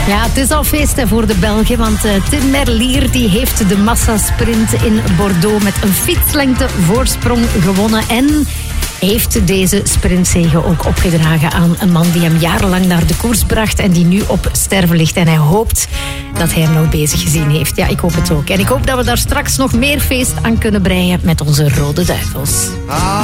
Ja, het is al feest voor de Belgen, want Tim Merlier die heeft de massasprint in Bordeaux met een fietslengte voorsprong gewonnen en heeft deze sprintzege ook opgedragen aan een man die hem jarenlang naar de koers bracht en die nu op sterven ligt. En hij hoopt dat hij hem nog bezig gezien heeft. Ja, ik hoop het ook. En ik hoop dat we daar straks nog meer feest aan kunnen breien met onze Rode Duivels.